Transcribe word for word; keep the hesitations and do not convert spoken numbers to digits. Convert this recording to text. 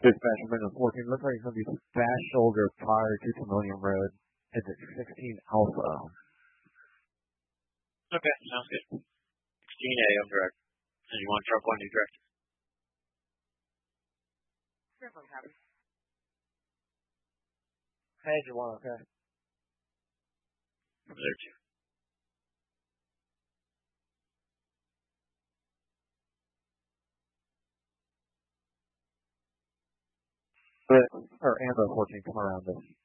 Dispatch minute fourteen. Looks like it's going to be fast shoulder prior to Chameleon Road. It's at sixteen Alpha. Okay, sounds good. sixteen A, I'm direct. And you want truck one, you direct? Sure, I'm happy. Hey, you want okay? Over there too. But, or Amber fourteen, come around this.